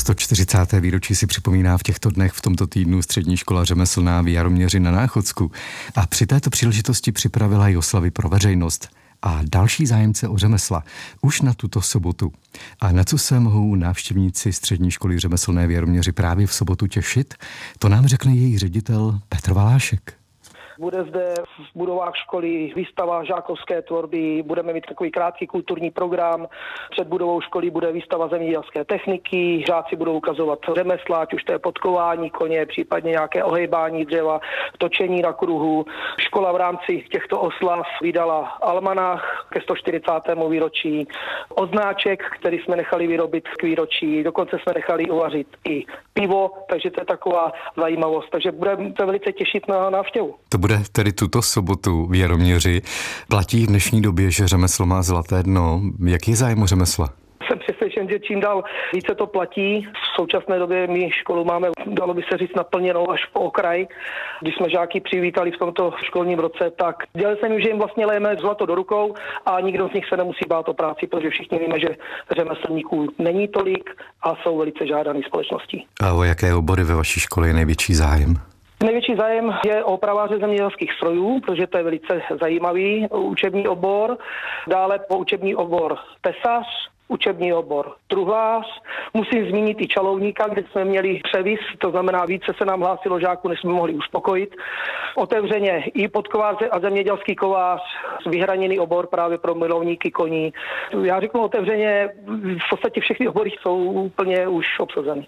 140. výročí si připomíná v těchto dnech v tomto týdnu střední škola řemeslná v Jaroměři na Náchodsku a při této příležitosti připravila i oslavy pro veřejnost a další zájemce o řemesla už na tuto sobotu. A na co se mohou návštěvníci střední školy řemeslné v Jaroměři právě v sobotu těšit, to nám řekne její ředitel Petr Valášek. Bude zde v budovách školy výstava žákovské tvorby, budeme mít takový krátký kulturní program. Před budovou školy bude výstava zemědělské techniky, žáci budou ukazovat řemesla, ať už to je podkování koně, případně nějaké ohejbání dřeva, točení na kruhu. Škola v rámci těchto oslav vydala almanach ke 140. výročí, odznáček, který jsme nechali vyrobit k výročí, dokonce jsme nechali uvařit i pivo, takže to je taková zajímavost. Takže budeme se velice těšit na návštěvu. To bude tedy tuto sobotu v Jaroměři. Platí v dnešní době, že řemeslo má zlaté dno. Jaký je zájem o řemesla? Jsem přesvědčen, že čím dál více to platí. V současné době my školu máme, dalo by se říct, naplněnou až po okraj. Když jsme žáky přivítali v tomto školním roce, tak dělali jsem jim, že jim vlastně lejeme zlato do rukou a nikdo z nich se nemusí bát o práci, protože všichni víme, že řemeslníků není tolik a jsou velice žádaný společností. A o jaké obory ve vaší škole je největší zájem? Největší zájem je o opraváře zemědělských strojů, protože to je velice zajímavý učební obor. Dále po učební obor tesař, učební obor truhlář. Musím zmínit i čalovníka, kde jsme měli převis, to znamená více se nám hlásilo žáků, než jsme mohli uspokojit. Otevřeně i podkovář a zemědělský kovář, vyhraněný obor právě pro milovníky koní. Já řeknu otevřeně, v podstatě všechny obory jsou úplně už obsazeny.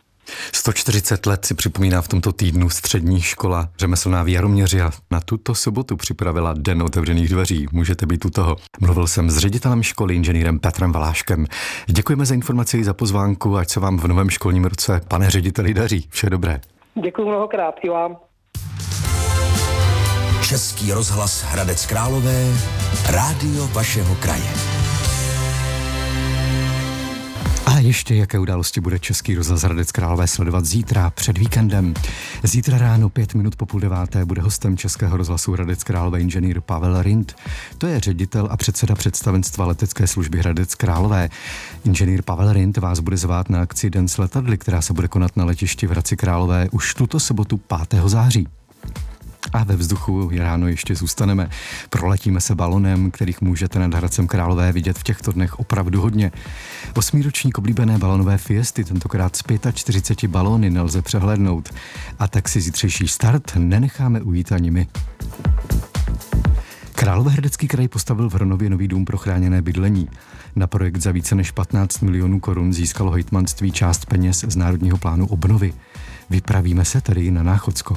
140 let si připomíná v tomto týdnu střední škola řemeslná v Jaroměři a na tuto sobotu připravila Den otevřených dveří. Můžete být u toho. Mluvil jsem s ředitelem školy, inženýrem Petrem Valáškem. Děkujeme za informaci i za pozvánku, ať se vám v novém školním roce, pane řediteli, daří. Vše dobré. Děkuji mnohokrát i vám. Český rozhlas Hradec Králové, rádio vašeho kraje. A ještě jaké události bude Český rozhlas Hradec Králové sledovat zítra před víkendem. Zítra ráno 5 minut po 8:30 bude hostem Českého rozhlasu Hradec Králové inženýr Pavel Rindt. To je ředitel a předseda představenstva letecké služby Hradec Králové. Inženýr Pavel Rindt vás bude zvát na akci Den s letadly, která se bude konat na letišti v Hradci Králové už tuto sobotu 5. září. A ve vzduchu ráno ještě zůstaneme. Proletíme se balonem, kterých můžete nad Hradcem Králové vidět v těchto dnech opravdu hodně. 8. ročník oblíbené balonové fiesty, tentokrát s 45 balóny, nelze přehlédnout. A tak si zítřejší start nenecháme ujít ani my. Královéhradecký kraj postavil v Hronově nový dům pro chráněné bydlení. Na projekt za více než 15 milionů korun získalo hejtmanství část peněz z Národního plánu obnovy. Vypravíme se tedy na Náchodsko.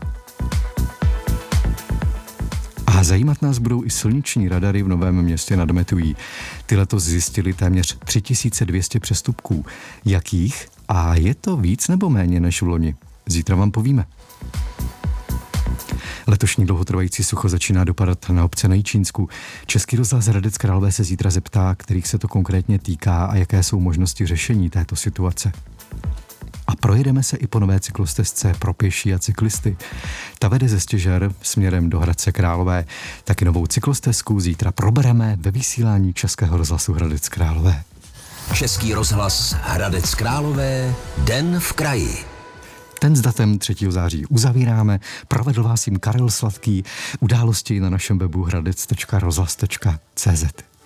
A zajímat nás budou i silniční radary v Novém Městě nad Metují. Ty letos zjistili téměř 3200 přestupků. Jakých? A je to víc nebo méně než v loni? Zítra vám povíme. Letošní dlouhotrvající sucho začíná dopadat na obce na Jičínsku. Český rozhlas Hradec Králové se zítra zeptá, kterých se to konkrétně týká a jaké jsou možnosti řešení této situace. A projedeme se i po nové cyklostezce pro pěší a cyklisty. Ta vede ze Stěžer směrem do Hradce Králové. Taky novou cyklostezku zítra probereme ve vysílání Českého rozhlasu Hradec Králové. Český rozhlas Hradec Králové, Den v kraji. Ten s datem 3. září uzavíráme. Provedl vás jim Karel Sladký. Události na našem webu hradec.rozhlas.cz.